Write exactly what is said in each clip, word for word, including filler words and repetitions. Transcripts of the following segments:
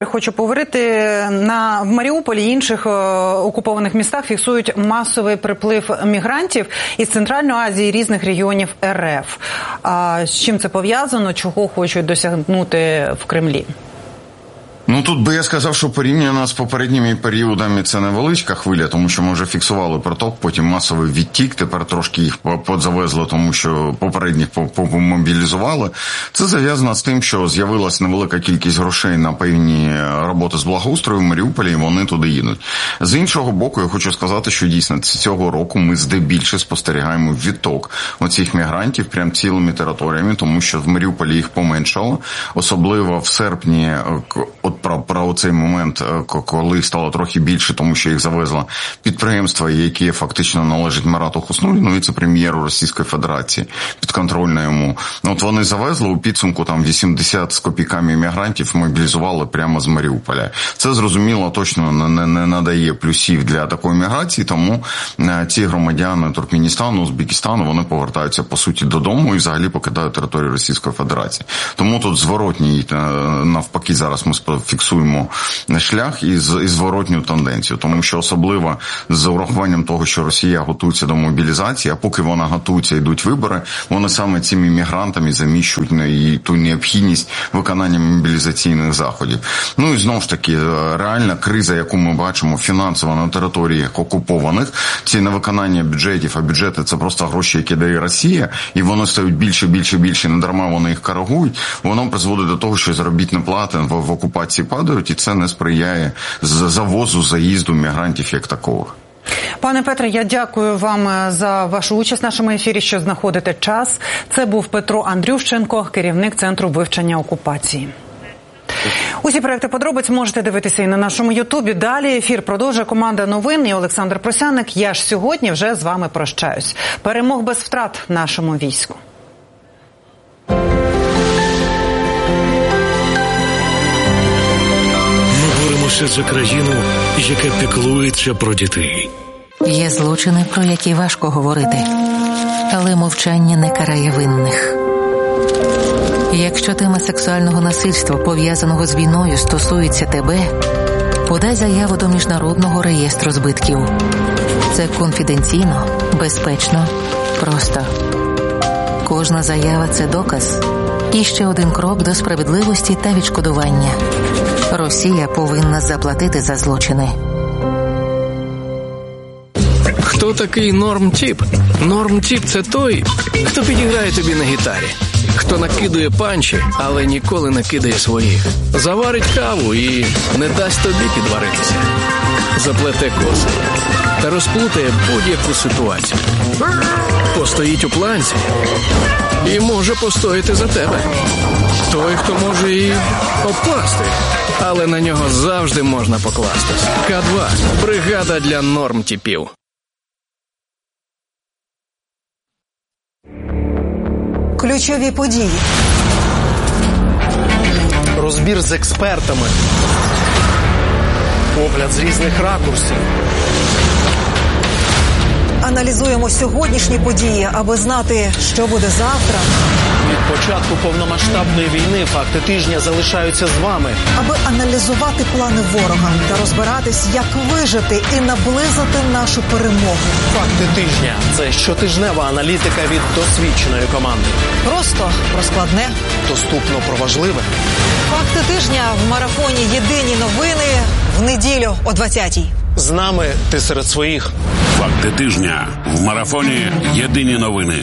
Хочу поговорити, на в Маріуполі і інших е, окупованих містах фіксують масовий приплив мігрантів із Центральної Азії і різних регіонів РФ. А з чим це пов'язано? Чого хочуть досягнути в Кремлі? Ну, тут би я сказав, що порівняно з попередніми періодами це невеличка хвиля, тому що ми вже фіксували проток, потім масовий відтік, тепер трошки їх подзавезли, тому що попередніх помобілізували. Це зав'язано з тим, що з'явилась невелика кількість грошей на певні роботи з благоустрою в Маріуполі, і вони туди їдуть. З іншого боку, я хочу сказати, що дійсно цього року ми здебільше спостерігаємо відток оцих мігрантів прям цілими територіями, тому що в Маріуполі їх поменшало, особливо в серпні, от Про, про цей момент, коли стало трохи більше, тому що їх завезло підприємство, яке фактично належить Марату Хуснулліну, віце-прем'єру Російської Федерації, підконтрольне йому. От вони завезли, у підсумку там вісімдесят з копійками мігрантів мобілізували прямо з Маріуполя. Це, зрозуміло, точно не, не надає плюсів для такої міграції, тому ці громадяни Туркменістану, Узбекистану, вони повертаються, по суті, додому і взагалі покидають територію Російської Федерації. Тому тут зворотній, навпаки, зараз ми фіксуємо шлях і зворотню тенденцію, тому що особливо з урахуванням того, що Росія готується до мобілізації, а поки вона готується, йдуть вибори, вони саме цими мігрантами заміщують і ту необхідність виконання мобілізаційних заходів. Ну і знову ж таки, реальна криза, яку ми бачимо фінансово на територіях окупованих, це не виконання бюджетів, а бюджети – це просто гроші, які дає Росія, і вони стають більше, більше, більше, не дарма вони їх коригують, воно призводить до того, що заробітні плати в, в окупації падають, і це не сприяє завозу, заїзду мігрантів як такого. Пане Петре, я дякую вам за вашу участь в нашому ефірі, що знаходите час. Це був Петро Андрющенко, керівник Центру вивчення окупації. Усі проекти подробиць можете дивитися і на нашому Ютубі. Далі ефір продовжує команда новин і Олександр Просяник. Я ж сьогодні вже з вами прощаюсь. Перемог без втрат нашому війську. За країну, яка піклується про дітей. Є злочини, про які важко говорити, але мовчання не карає винних. Якщо тема сексуального насильства, пов'язаного з війною, стосується тебе, подай заяву до Міжнародного реєстру збитків. Це конфіденційно, безпечно, просто. Кожна заява – це доказ. І ще один крок до справедливості та відшкодування. Росія повинна заплатити за злочини. Хто такий норм-тіп? Норм-тіп – це той, хто підіграє тобі на гітарі. Хто накидує панчі, але ніколи не кидає своїх. Заварить каву і не дасть тобі підваритися. Заплете коси та розплутає будь-яку ситуацію. Постоїть у планці і може постояти за тебе. Той, хто може і обкласти, але на нього завжди можна покластись. Ка два – бригада для норм-тіпів. Ключові події. Розбір з експертами. Погляд з різних ракурсів. Аналізуємо сьогоднішні події, аби знати, що буде завтра. Від початку повномасштабної війни факти тижня залишаються з вами. Аби аналізувати плани ворога та розбиратись, як вижити і наблизити нашу перемогу. Факти тижня – це щотижнева аналітика від досвідченої команди. Просто про складне. Доступно про важливе. Факти тижня в марафоні «Єдині новини» в неділю о двадцятій. З нами ти серед своїх. Факти тижня в марафоні «Єдині новини».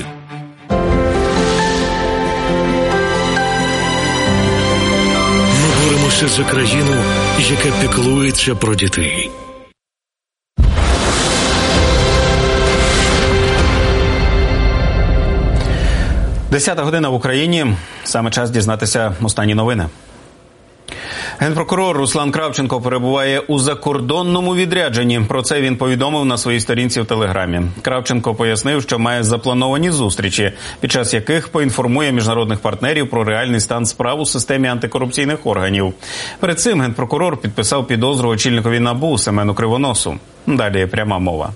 Ми боремося за країну, яка піклується про дітей. Десята година в Україні. Саме час дізнатися останні новини. Генпрокурор Руслан Кравченко перебуває у закордонному відрядженні. Про це він повідомив на своїй сторінці в Телеграмі. Кравченко пояснив, що має заплановані зустрічі, під час яких поінформує міжнародних партнерів про реальний стан справ у системі антикорупційних органів. Перед цим Генпрокурор підписав підозру очільникові НАБУ Семену Кривоносу. Далі пряма мова.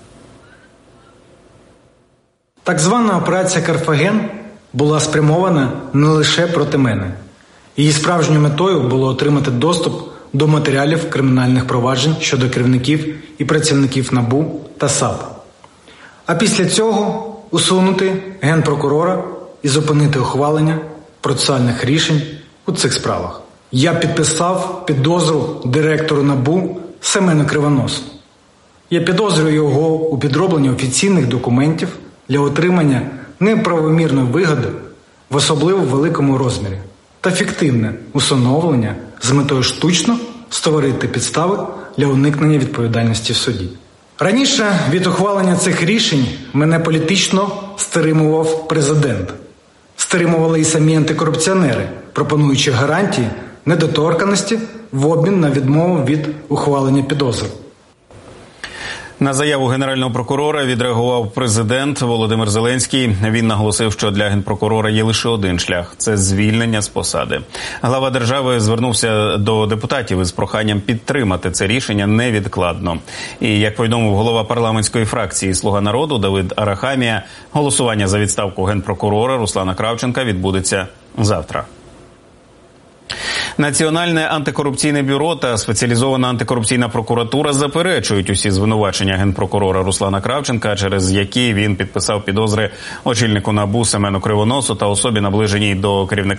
Так звана операція «Карфаген» була спрямована не лише проти мене. Її справжньою метою було отримати доступ до матеріалів кримінальних проваджень щодо керівників і працівників НАБУ та САП. А після цього усунути Генпрокурора і зупинити ухвалення процесуальних рішень у цих справах. Я підписав підозру директору НАБУ Семену Кривоносу. Я підозрюю його у підробленні офіційних документів для отримання неправомірної вигоди в особливо великому розмірі та фіктивне усиновлення з метою штучно створити підстави для уникнення відповідальності в суді. Раніше від ухвалення цих рішень мене політично стримував президент. Стримували і самі антикорупціонери, пропонуючи гарантії недоторканності в обмін на відмову від ухвалення підозр. На заяву Генерального прокурора відреагував президент Володимир Зеленський. Він наголосив, що для Генпрокурора є лише один шлях – це звільнення з посади. Глава держави звернувся до депутатів із проханням підтримати це рішення невідкладно. І, як повідомив голова парламентської фракції «Слуга народу» Давид Арахамія, голосування за відставку Генпрокурора Руслана Кравченка відбудеться завтра. Національне антикорупційне бюро та спеціалізована антикорупційна прокуратура заперечують усі звинувачення Генпрокурора Руслана Кравченка, через які він підписав підозри очільнику НАБУ Семену Кривоносу та особі, наближеній до керівника